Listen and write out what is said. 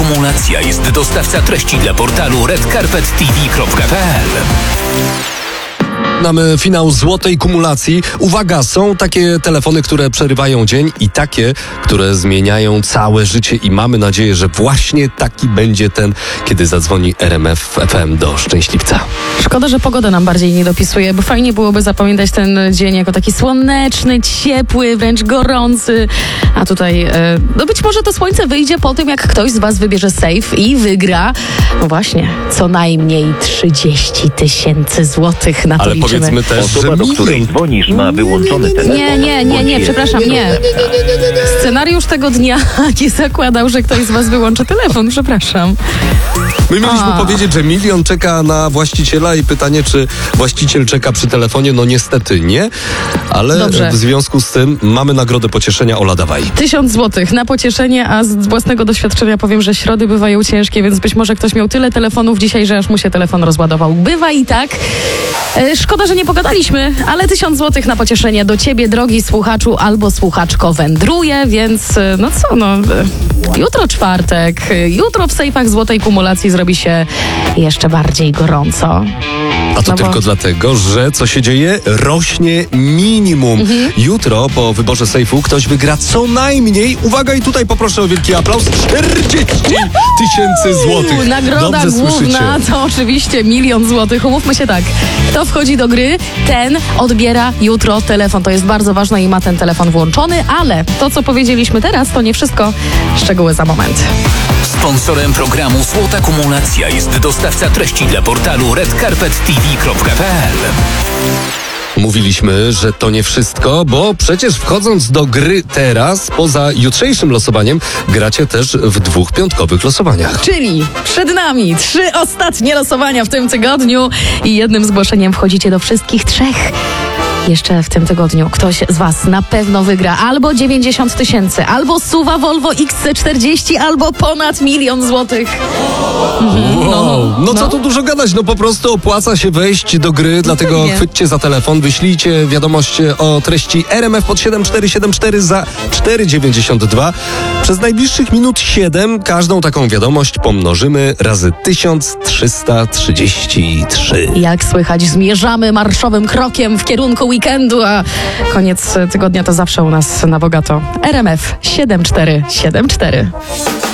Kumulacja jest dostawca treści dla portalu redcarpettv.pl. Mamy finał złotej kumulacji. Uwaga, są takie telefony, które przerywają dzień i takie, które zmieniają całe życie i mamy nadzieję, że właśnie taki będzie ten, kiedy zadzwoni RMF FM do szczęśliwca. Szkoda, że pogoda nam bardziej nie dopisuje, bo fajnie byłoby zapamiętać ten dzień jako taki słoneczny, ciepły, wręcz gorący. A tutaj, no być może to słońce wyjdzie po tym, jak ktoś z was wybierze safe i wygra, no właśnie, co najmniej 30 000 złotych na to. Ale liczymy. powiedzmy też, że Osoba, do której milion. dzwonisz, ma wyłączony telefon. Nie, przepraszam, nie. Scenariusz tego dnia nie zakładał, że ktoś z was wyłączy telefon, przepraszam. My mieliśmy powiedzieć, że milion czeka na właściciela i pytanie, czy właściciel czeka przy telefonie. No niestety nie, ale Dobrze. w związku z tym mamy nagrodę pocieszenia. Ola, dawaj. 1000 złotych na pocieszenie, a z własnego doświadczenia powiem, że środy bywają ciężkie, więc być może ktoś miał tyle telefonów dzisiaj, że aż mu się telefon rozładował. Bywa i tak. Szkoda, że nie pogadaliśmy, ale 1000 złotych na pocieszenie do ciebie, drogi słuchaczu albo słuchaczko, wędruje, więc jutro czwartek, jutro w sejfach złotej kumulacji zrobi się jeszcze bardziej gorąco. A to No bo- tylko dlatego, że co się dzieje? Rośnie minimum. Jutro po wyborze sejfu ktoś wygra co najmniej, uwaga i tutaj poproszę o wielki aplauz, 40 000 złotych. Nagroda Dobrze główna słyszycie. to oczywiście 1 000 000 złotych. Umówmy się tak, kto wchodzi do gry, ten odbiera jutro telefon. To jest bardzo ważne i ma ten telefon włączony, ale to, co powiedzieliśmy teraz, to nie wszystko. Szczegóły za moment. Sponsorem programu Złota Kumulacja jest dostawca treści dla portalu redcarpettv.pl. Mówiliśmy, że to nie wszystko, bo przecież wchodząc do gry teraz, poza jutrzejszym losowaniem, gracie też w 2 piątkowych losowaniach. Czyli przed nami 3 ostatnie losowania w tym tygodniu i jednym zgłoszeniem wchodzicie do wszystkich 3. Jeszcze w tym tygodniu ktoś z was na pewno wygra albo 90 000, albo SUV-a Volvo XC40, albo ponad 1 000 000 złotych. No co tu dużo gadać, no po prostu opłaca się wejść do gry, dlatego pewnie. chwyćcie za telefon, wyślijcie wiadomość o treści RMF pod 7474 za 4,92. Przez najbliższych minut 7 każdą taką wiadomość pomnożymy razy 1333. Jak słychać, zmierzamy marszowym krokiem w kierunku weekendu, a koniec tygodnia to zawsze u nas na bogato. RMF 7474.